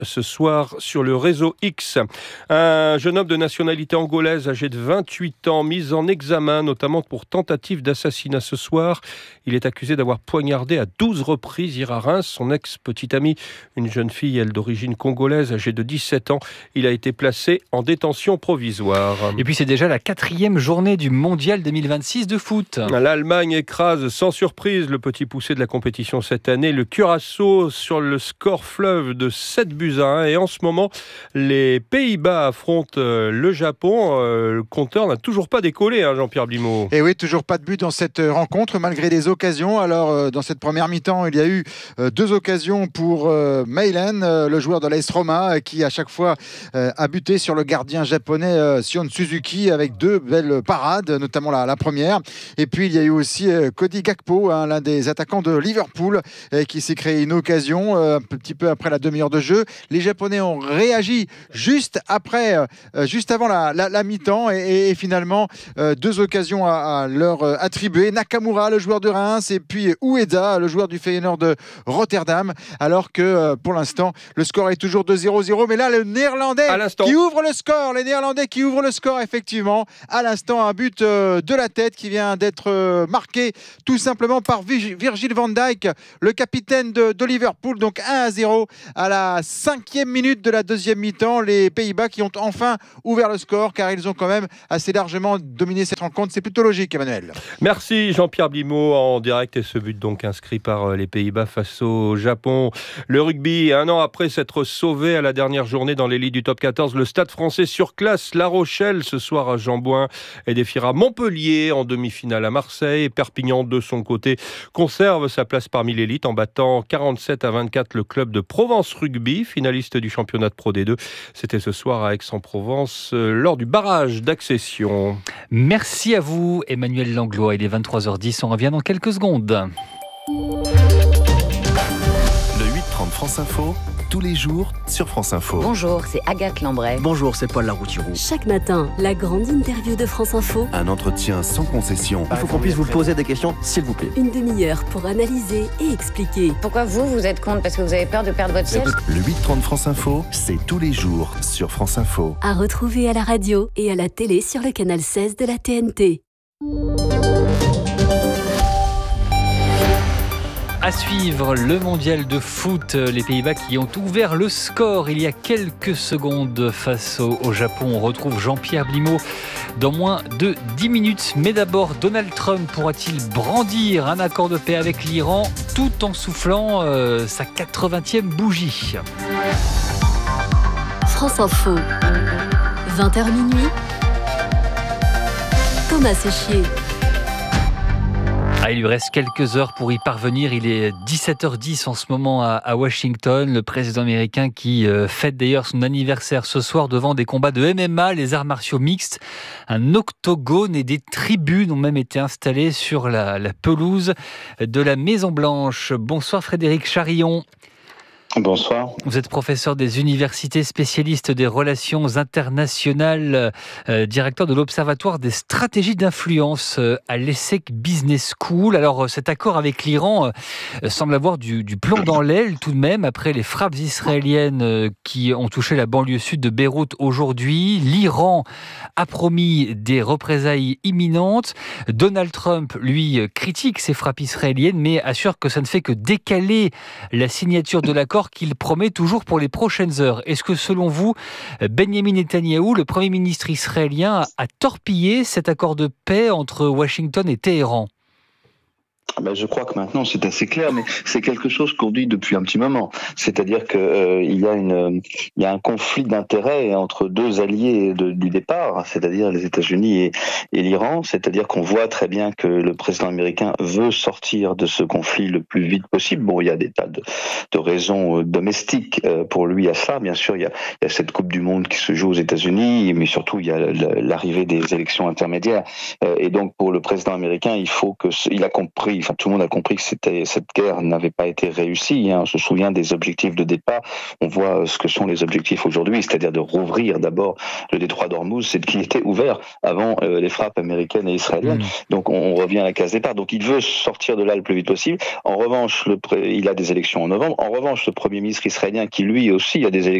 ce soir sur le réseau X. Un jeune homme de nationalité angolaise âgé de 28 ans, mis en examen notamment pour tentative d'assassinat ce soir. Il est accusé d'avoir poignardé à 12 reprises hier à Reims son ex-petite amie, une jeune fille, elle d'origine congolaise, âgée de 17 ans. Il a été placé en détention provisoire. Et puis c'est déjà la 4e journée du Mondial 2026 de foot. L'Allemagne écrase sans surprise le petit poussé de la compétition cette année, le Curaçao, sur le score fleuve de 7-1. Et en ce moment, les Pays-Bas affrontent le Japon. Le compteur n'a toujours pas décollé, Jean-Pierre Blimaud. Et oui, toujours pas de but dans cette rencontre, malgré des occasions. Alors, dans cette première mi-temps, il y a eu 2 occasions pour Meilen, le joueur de l'AS Roma, qui à chaque fois a buté sur le gardien japonais Sion Suzuki, avec 2 belles parades, notamment la première. Et puis, il y a eu aussi Cody Gakpo, l'un des attaquants de Liverpool, qui s'est créé une occasion un petit peu après la demi-heure de jeu. Les Japonais ont réagi juste avant la mi-temps, et finalement 2 occasions à leur attribuer. Nakamura, le joueur de Reims, et puis Ueda, le joueur du Feyenoord de Rotterdam, alors que pour l'instant le score est toujours de 0-0. Mais là, le Néerlandais qui ouvre le score, les Néerlandais qui ouvrent le score, effectivement, à l'instant, un but de la tête qui vient d'être marqué tout simplement par Virgil van Dijk, le capitaine de Liverpool. Donc 1-0 à la 5e minute de la deuxième mi-temps. Les Pays-Bas qui ont enfin ouvert le score, car ils ont quand même assez largement dominé cette rencontre. C'est plutôt logique, Emmanuel. Merci Jean-Pierre Blimaud en direct, et ce but donc inscrit par les Pays-Bas face au Japon. Le rugby, un an après s'être sauvé à la dernière journée dans l'élite du top 14, le Stade Français surclasse La Rochelle ce soir à Jean-Bouin et défiera Montpellier en demi-finale à Marseille. Perpignan, de son côté, conserve sa place parmi l'élite en battant 47-24 le club de Provence Rugby, finaliste du championnat de Pro D2. C'était ce soir à Aix-en-Provence lors du barrage d'accession. Merci à vous, Emmanuel Langlois. Il est 23h10, on revient dans quelques secondes. Le 8h30 France Info, tous les jours sur France Info. Bonjour, c'est Agathe Lambray. Bonjour, c'est Paul Laroutirou. Chaque matin, la grande interview de France Info. Un entretien sans concession. Il faut qu'on puisse vous poser des questions, s'il vous plaît. Une demi-heure pour analyser et expliquer. Pourquoi vous êtes contre? Parce que vous avez peur de perdre votre siège? Le 8h30 France Info, c'est tous les jours sur France Info. À retrouver à la radio et à la télé sur le canal 16 de la TNT. À suivre, le mondial de foot, les Pays-Bas qui ont ouvert le score il y a quelques secondes face au Japon. On retrouve Jean-Pierre Blimaud dans moins de 10 minutes. Mais d'abord, Donald Trump pourra-t-il brandir un accord de paix avec l'Iran tout en soufflant sa 80e bougie? France Info, 20h minuit. Thomas Séchier. Il lui reste quelques heures pour y parvenir. Il est 17h10 en ce moment à Washington. Le président américain qui fête d'ailleurs son anniversaire ce soir devant des combats de MMA, les arts martiaux mixtes. Un octogone et des tribunes ont même été installées sur la pelouse de la Maison-Blanche. Bonsoir Frédéric Charillon. Bonsoir. Vous êtes professeur des universités, spécialiste des relations internationales, directeur de l'Observatoire des stratégies d'influence à l'ESSEC Business School. Alors cet accord avec l'Iran semble avoir du plomb dans l'aile tout de même, après les frappes israéliennes qui ont touché la banlieue sud de Beyrouth aujourd'hui. L'Iran a promis des représailles imminentes. Donald Trump, lui, critique ces frappes israéliennes, mais assure que ça ne fait que décaler la signature de l'accord qu'il promet toujours pour les prochaines heures. Est-ce que selon vous, Benjamin Netanyahou, le Premier ministre israélien, a torpillé cet accord de paix entre Washington et Téhéran ? Je crois que maintenant c'est assez clair, mais c'est quelque chose qu'on dit depuis un petit moment. C'est-à-dire que il y a un conflit d'intérêts entre 2 alliés du départ, c'est-à-dire les États-Unis et l'Iran. C'est-à-dire qu'on voit très bien que le président américain veut sortir de ce conflit le plus vite possible. Bon, il y a des tas de raisons domestiques pour lui à ça. Bien sûr, il y a cette Coupe du Monde qui se joue aux États-Unis, mais surtout il y a l'arrivée des élections intermédiaires. Et donc pour le président américain, il a compris enfin tout le monde a compris que cette guerre n'avait pas été réussie. On se souvient des objectifs de départ. On voit ce que sont les objectifs aujourd'hui, c'est-à-dire de rouvrir d'abord le détroit d'Ormuz, c'est qui était ouvert avant les frappes américaines et israéliennes. Donc on revient à la case départ. Donc il veut sortir de là le plus vite possible. En revanche, il a des élections en novembre. En revanche, le Premier ministre israélien, qui lui aussi a des élections